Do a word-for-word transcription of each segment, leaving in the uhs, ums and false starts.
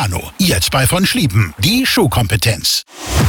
Milano. Jetzt bei von Schlieben. Die Schuhkompetenz.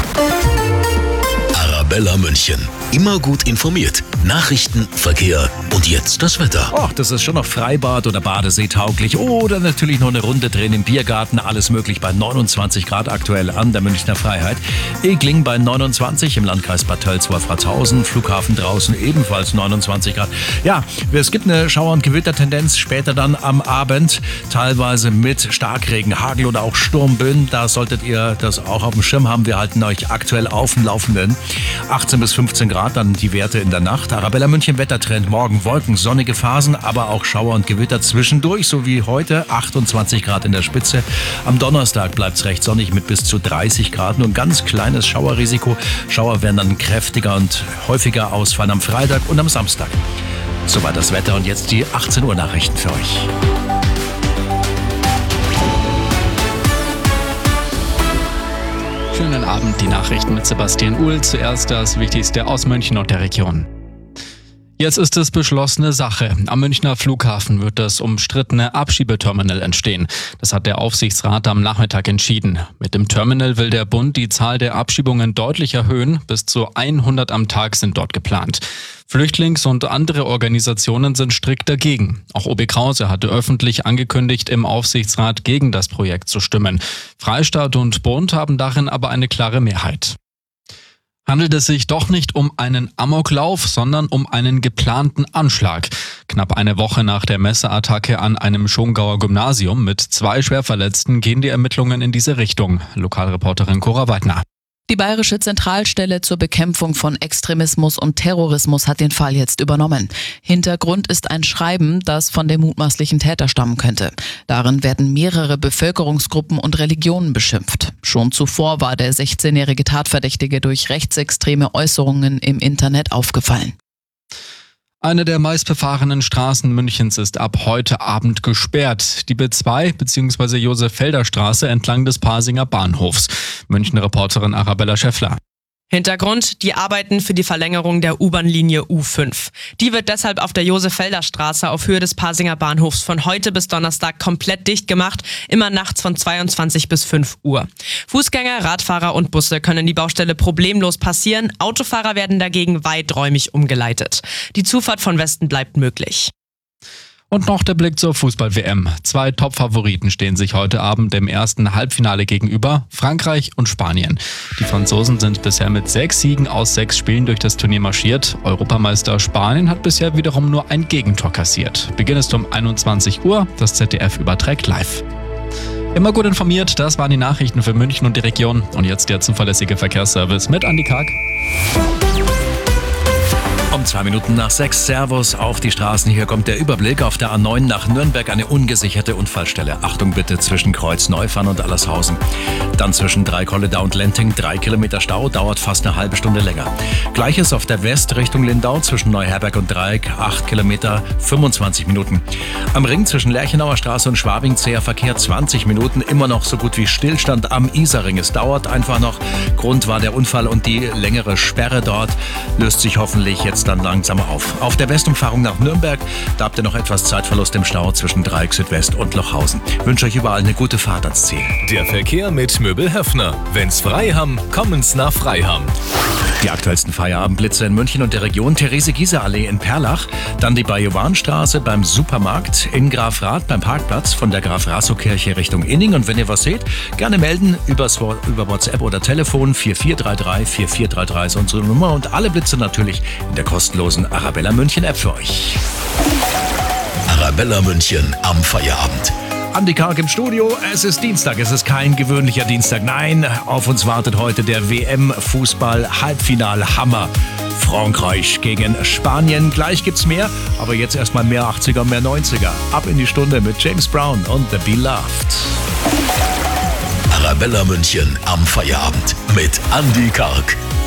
Arabella München. Immer gut informiert. Nachrichten, Verkehr und jetzt das Wetter. Ach, das ist schon noch Freibad oder Badesee tauglich. Oder natürlich noch eine Runde drehen im Biergarten. Alles möglich bei neunundzwanzig Grad aktuell an der Münchner Freiheit. Egling bei neunundzwanzig, im Landkreis Bad Tölz-Wolfratshausen. Flughafen draußen ebenfalls neunundzwanzig Grad. Ja, es gibt eine Schauer- und Gewittertendenz später dann am Abend. Teilweise mit Starkregen, Hagel oder auch Sturmböen. Da solltet ihr das auch auf dem Schirm haben. Wir halten euch aktuell auf dem Laufenden. achtzehn bis fünfzehn Grad dann die Werte in der Nacht. Arabella München Wettertrend. Morgen Wolken, sonnige Phasen, aber auch Schauer und Gewitter zwischendurch, so wie heute. achtundzwanzig Grad in der Spitze. Am Donnerstag bleibt es recht sonnig mit bis zu dreißig Grad. Nur ein ganz kleines Schauerrisiko. Schauer werden dann kräftiger und häufiger ausfallen am Freitag und am Samstag. Soweit das Wetter und jetzt die achtzehn Uhr Nachrichten für euch. Schönen Abend, die Nachrichten mit Sebastian Uhl. Zuerst das Wichtigste aus München und der Region. Jetzt ist es beschlossene Sache. Am Münchner Flughafen wird das umstrittene Abschiebeterminal entstehen. Das hat der Aufsichtsrat am Nachmittag entschieden. Mit dem Terminal will der Bund die Zahl der Abschiebungen deutlich erhöhen. Bis zu hundert am Tag sind dort geplant. Flüchtlings- und andere Organisationen sind strikt dagegen. Auch O B Krause hatte öffentlich angekündigt, im Aufsichtsrat gegen das Projekt zu stimmen. Freistaat und Bund haben darin aber eine klare Mehrheit. Handelt es sich doch nicht um einen Amoklauf, sondern um einen geplanten Anschlag. Knapp eine Woche nach der Messerattacke an einem Schongauer Gymnasium mit zwei Schwerverletzten gehen die Ermittlungen in diese Richtung. Lokalreporterin Cora Weidner. Die Bayerische Zentralstelle zur Bekämpfung von Extremismus und Terrorismus hat den Fall jetzt übernommen. Hintergrund ist ein Schreiben, das von dem mutmaßlichen Täter stammen könnte. Darin werden mehrere Bevölkerungsgruppen und Religionen beschimpft. Schon zuvor war der sechzehnjährige Tatverdächtige durch rechtsextreme Äußerungen im Internet aufgefallen. Eine der meistbefahrenen Straßen Münchens ist ab heute Abend gesperrt. Die B zwei bzw. Josef-Felder-Straße entlang des Pasinger Bahnhofs. München-Reporterin Arabella Schäffler. Hintergrund: die Arbeiten für die Verlängerung der U-Bahn-Linie U fünf. Die wird deshalb auf der Josef-Felder-Straße auf Höhe des Pasinger Bahnhofs von heute bis Donnerstag komplett dicht gemacht, immer nachts von zweiundzwanzig bis fünf Uhr. Fußgänger, Radfahrer und Busse können die Baustelle problemlos passieren, Autofahrer werden dagegen weiträumig umgeleitet. Die Zufahrt von Westen bleibt möglich. Und noch der Blick zur Fußball-W M. Zwei Top-Favoriten stehen sich heute Abend im ersten Halbfinale gegenüber, Frankreich und Spanien. Die Franzosen sind bisher mit sechs Siegen aus sechs Spielen durch das Turnier marschiert. Europameister Spanien hat bisher wiederum nur ein Gegentor kassiert. Beginn ist um einundzwanzig Uhr, das Z D F überträgt live. Immer gut informiert, das waren die Nachrichten für München und die Region. Und jetzt der zuverlässige Verkehrsservice mit Andi Karg. Um zwei Minuten nach sechs, Servus auf die Straßen. Hier kommt der Überblick. Auf der A neun nach Nürnberg eine ungesicherte Unfallstelle. Achtung bitte zwischen Kreuz-Neufahren und Allershausen. Dann zwischen Dreikolledau und Lenting drei Kilometer Stau, dauert fast eine halbe Stunde länger. Gleiches auf der West Richtung Lindau zwischen Neuherberg und Dreieck, acht Kilometer, fünfundzwanzig Minuten. Am Ring zwischen Lerchenauer Straße und Schwabing zäher Verkehr zwanzig Minuten, immer noch so gut wie Stillstand am Isarring. Es dauert einfach noch. Grund war der Unfall und die längere Sperre dort löst sich hoffentlich jetzt dann langsam auf. Auf der Westumfahrung nach Nürnberg, da habt ihr noch etwas Zeitverlust im Stau zwischen Dreieck Südwest und Lochhausen. Ich wünsche euch überall eine gute Fahrt ans Ziel. Der Verkehr mit Möbel Höffner. Wenn's frei haben, kommen's nach Freiham. Die aktuellsten Feierabendblitze in München und der Region: Therese-Giese-Allee in Perlach, dann die Bajowanstraße beim Supermarkt, in Grafrath beim Parkplatz von der Graf-Rasso-Kirche Richtung Inning. Und wenn ihr was seht, gerne melden übers, über WhatsApp oder Telefon. vier vier drei drei vier vier drei drei ist unsere Nummer und alle Blitze natürlich in der kostenlosen Arabella München App für euch. Arabella München am Feierabend. Andi Karg im Studio. Es ist Dienstag, es ist kein gewöhnlicher Dienstag. Nein, auf uns wartet heute der W M-Fußball-Halbfinal-Hammer. Frankreich gegen Spanien. Gleich gibt's mehr, aber jetzt erstmal mehr achtziger, mehr neunziger. Ab in die Stunde mit James Brown und The Beloved. Arabella München am Feierabend mit Andi Karg.